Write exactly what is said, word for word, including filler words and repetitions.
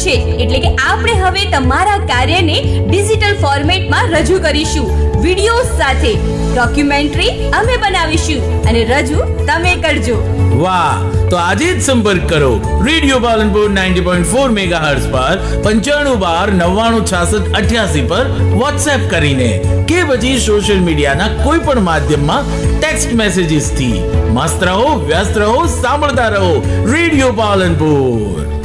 છે, એટલે કે આપણે હવે તમારા કાર્યને ડિજિટલ ફોર્મેટમાં રજૂ કરીશું. વિડિયો સાથે ડોક્યુમેન્ટરી અમે બનાવીશું અને રજૂ તમે કરજો. વાહ, તો આજે જ સંપર્ક કરો રેડિયો પાલનપુર નવ્વાણું પોઈન્ટ ચાર મેગાહર્ટ્ઝ પર પંચાણું બાર નવ્વાણું છાસઠ અઠ્યાસી પર વોટ્સએપ કરીને કે પછી સોશિયલ મીડિયાના કોઈ પણ માધ્યમમાં ટેક્સ્ટ મેસેજીસ થી. મસ્ત રહો, વ્યસ્ત રહો, સાંભળતા રહો રેડિયો પાલનપુર.